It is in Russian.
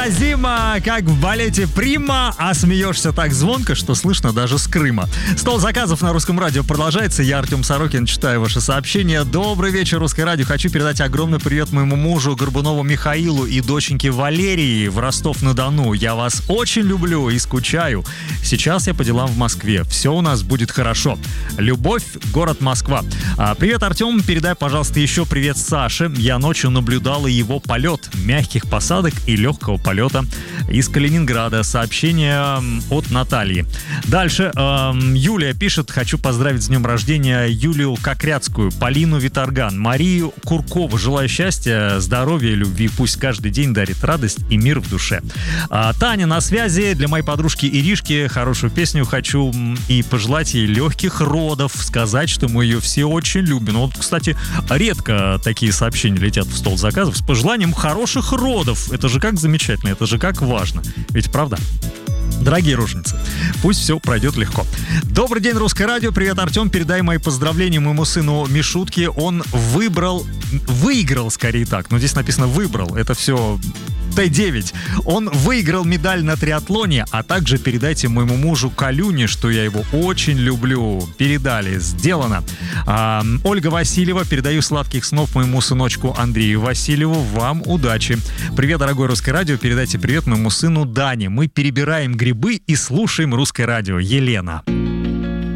Невыразимо, как в балете «Прима», а смеешься так звонко, что слышно даже с Крыма. Стол заказов на Русском радио продолжается. Я, Артем Сорокин, читаю ваши сообщения. Добрый вечер, Русское радио. Хочу передать огромный привет моему мужу Горбунову Михаилу и доченьке Валерии в Ростов-на-Дону. Я вас очень люблю и скучаю. Сейчас я по делам в Москве. Все у нас будет хорошо. Любовь, город Москва. Привет, Артем. Передай, пожалуйста, еще привет Саше. Я ночью наблюдала его полет мягких посадок и легкого полета из Калининграда. Сообщение от Натальи. Дальше Юлия пишет: хочу поздравить с днем рождения Юлию Кокряцкую, Полину Виторган, Марию Куркову. Желаю счастья, здоровья и любви. Пусть каждый день дарит радость и мир в душе. Таня на связи. Для моей подружки Иришки хорошую песню хочу и пожелать ей легких родов. Сказать, что мы ее все очень любим. Вот, кстати, редко такие сообщения летят в стол заказов с пожеланием хороших родов. Это же как замечательно, это же как важно. Ведь правда? Дорогие роженицы, пусть все пройдет легко. Добрый день, Русское радио. Привет, Артем. Передай мои поздравления моему сыну Мишутке. Он выиграл, скорее так. Но здесь написано «выбрал». Это все Т9. Он выиграл медаль на триатлоне, а также передайте моему мужу Калюне, что я его очень люблю. Передали. Сделано. Ольга Васильева. Передаю сладких снов моему сыночку Андрею Васильеву. Вам удачи. Привет, дорогое Русское радио. Передайте привет моему сыну Дане. Мы перебираем грибы и слушаем Русское радио. Елена.